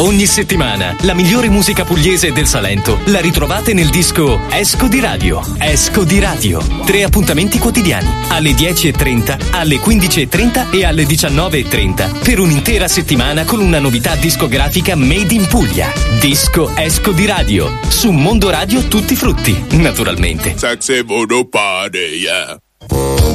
Ogni settimana la migliore musica pugliese del Salento la ritrovate nel disco Esco di Radio. Esco di Radio. 3 appuntamenti quotidiani alle 10:30, alle 15:30 e alle 19:30 per un'intera settimana con una novità discografica made in Puglia. Disco Esco di Radio su Mondo Radio Tutti Frutti, naturalmente. Sexy voodoo party, yeah.